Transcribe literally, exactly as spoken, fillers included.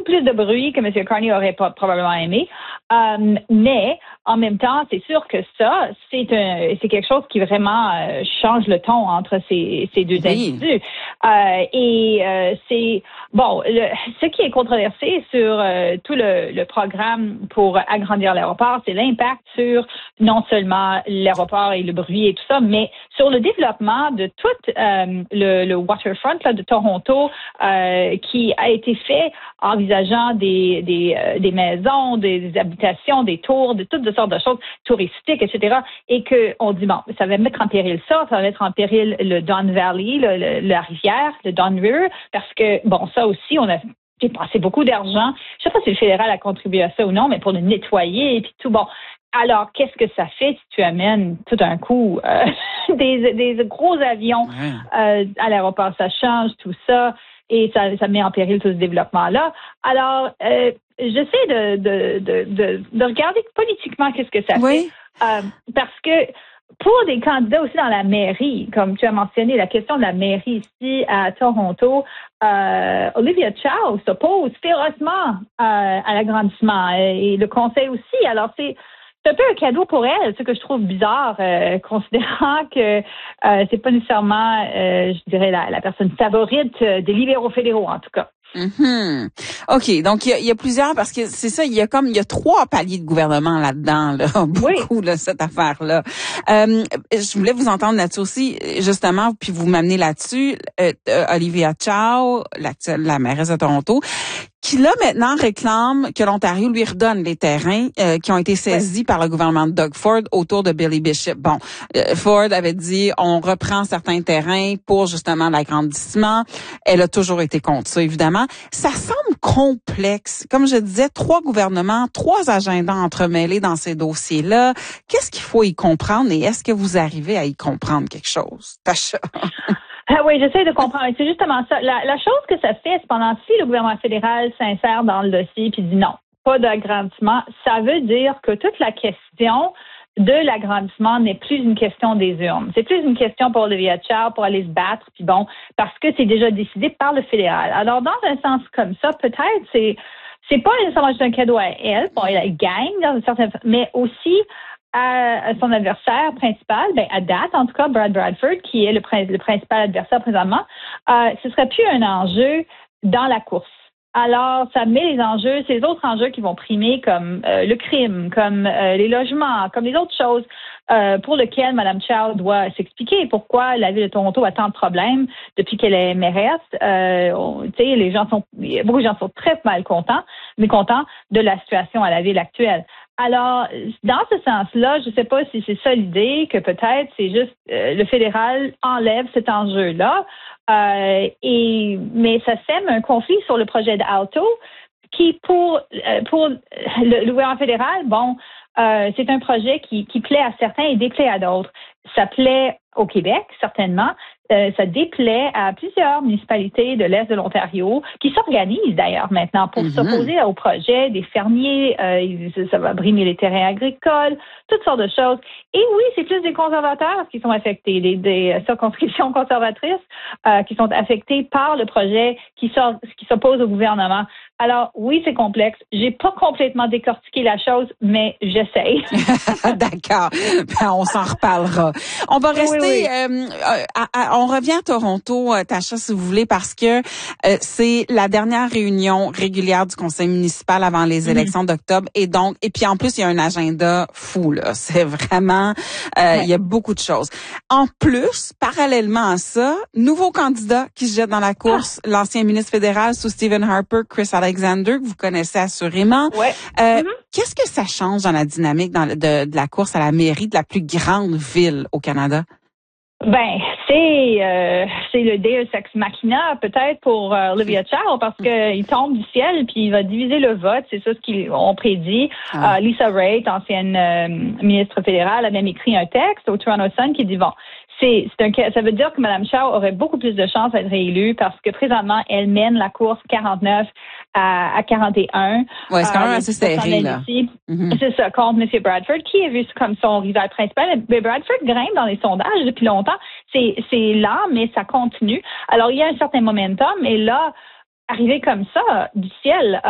plus de bruit que M. Carney aurait pas, probablement aimé. Euh, mais en même temps, c'est sûr que ça, c'est un, c'est quelque chose qui vraiment euh, change le ton entre ces, ces deux oui. individus. Euh, et euh, c'est bon, le, ce qui est controversé sur euh, tout le, le programme pour agrandir l'aéroport, c'est l'impact sur non seulement l'aéroport et le bruit et tout ça, mais sur le développement de tout euh, le, le waterfront là, de Toronto, euh, qui a été fait envisageant des des, euh, des maisons, des, des habitations, des tours, de toutes sortes de choses touristiques, et cetera. Et que on dit bon, ça va mettre en péril ça, ça va mettre en péril le Don Valley, le, le, la rivière, le Don River, parce que bon, ça aussi, on a dépensé beaucoup d'argent. Je sais pas si le fédéral a contribué à ça ou non, mais pour le nettoyer et puis tout bon. Alors, qu'est-ce que ça fait si tu amènes tout d'un coup euh, des, des gros avions euh, à l'aéroport? Ça change tout ça et ça, ça met en péril tout ce développement-là. Alors, euh, j'essaie de, de, de, de, de regarder politiquement qu'est-ce que ça oui. fait. Euh, parce que pour des candidats aussi dans la mairie, comme tu as mentionné, la question de la mairie ici à Toronto, euh, Olivia Chow s'oppose férocement euh, à l'agrandissement et le conseil aussi. Alors, c'est C'est un peu un cadeau pour elle, ce que je trouve bizarre, euh, considérant que euh, c'est pas nécessairement, euh, je dirais, la, la personne favorite des libéraux fédéraux, en tout cas. Mm-hmm. OK, donc il y, y a plusieurs, parce que c'est ça, il y a comme il y a trois paliers de gouvernement là-dedans, là, beaucoup oui. là, cette affaire-là. Euh, je voulais vous entendre là-dessus aussi, justement, puis vous m'amenez là-dessus, euh, euh, Olivia Chow, l'actuelle la mairesse de Toronto, qui là maintenant réclame que l'Ontario lui redonne les terrains euh, qui ont été saisis ouais. par le gouvernement de Doug Ford autour de Billy Bishop. Bon, euh, Ford avait dit on reprend certains terrains pour justement l'agrandissement. Elle a toujours été contre ça, évidemment. Ça semble complexe. Comme je disais, trois gouvernements, trois agendas entremêlés dans ces dossiers-là. Qu'est-ce qu'il faut y comprendre et est-ce que vous arrivez à y comprendre quelque chose, Tasha? Ah oui, j'essaie de comprendre. C'est justement ça. La, la chose que ça fait, cependant, si le gouvernement fédéral s'insère dans le dossier puis dit non, pas d'agrandissement, ça veut dire que toute la question de l'agrandissement n'est plus une question des urnes. C'est plus une question pour Olivia Chow pour aller se battre, puis bon, parce que c'est déjà décidé par le fédéral. Alors, dans un sens comme ça, peut-être c'est c'est pas nécessairement juste un cadeau à elle, bon, elle gagne dans une certaine, mais aussi à son adversaire principal, ben à date, en tout cas, Brad Bradford, qui est le, le principal adversaire présentement, euh, ce serait plus un enjeu dans la course. Alors, ça met les enjeux, c'est les autres enjeux qui vont primer, comme euh, le crime, comme euh, les logements, comme les autres choses euh, pour lesquelles Mme Chow doit s'expliquer. Pourquoi la Ville de Toronto a tant de problèmes depuis qu'elle est mairesse. Euh, tu sais, les gens sont, beaucoup de gens sont très mal contents, mécontents de la situation à la Ville actuelle. Alors, dans ce sens-là, je ne sais pas si c'est ça l'idée, que peut-être c'est juste euh, le fédéral enlève cet enjeu-là, euh, et mais ça sème un conflit sur le projet d'Alto, qui pour euh, pour le, le gouvernement fédéral, bon, euh, c'est un projet qui, qui plaît à certains et déplaît à d'autres. Ça plaît au Québec, certainement. Euh, ça déplaît à plusieurs municipalités de l'Est de l'Ontario qui s'organisent d'ailleurs maintenant pour mm-hmm. s'opposer au projet des fermiers. Euh, ça va brimer les terrains agricoles, toutes sortes de choses. Et oui, c'est plus des conservateurs qui sont affectés, des, des circonscriptions conservatrices euh, qui sont affectées par le projet qui, sort, qui s'oppose au gouvernement. Alors oui, c'est complexe. J'ai pas complètement décortiqué la chose, mais j'essaye. D'accord. Ben, on s'en reparlera. On va rester. Oui, oui. Euh, à, à, on revient à Toronto, euh, Tasha, si vous voulez, parce que euh, c'est la dernière réunion régulière du conseil municipal avant les mm-hmm. élections d'octobre, et donc, et puis en plus, il y a un agenda fou là. C'est vraiment, euh, ouais. il y a beaucoup de choses. En plus, parallèlement à ça, nouveau candidat qui se jette dans la course, ah. l'ancien ministre fédéral sous Stephen Harper, Chris Alexander, que vous connaissez assurément. Ouais. Euh, mm-hmm. Qu'est-ce que ça change dans la dynamique dans, de, de la course à la mairie de la plus grande ville au Canada? Ben, c'est euh, c'est le Deus ex machina peut-être pour euh, Olivia Chow parce que il tombe du ciel puis il va diviser le vote, c'est ça ce qu'ils ont prédit. Ah. Euh, Lisa Raitt, ancienne euh, ministre fédérale, a même écrit un texte au Toronto Sun qui dit bon, c'est c'est un ça veut dire que Mme Chow aurait beaucoup plus de chances d'être réélue parce que présentement elle mène la course quarante-neuf à, à quarante et un. Ouais, c'est quand même euh, assez serré là. Mm-hmm. C'est ça, contre M. Bradford qui est vu comme son rival principal. Mais Bradford grimpe dans les sondages depuis longtemps. C'est, c'est lent, mais ça continue. Alors, il y a un certain momentum, et là, arriver comme ça, du ciel,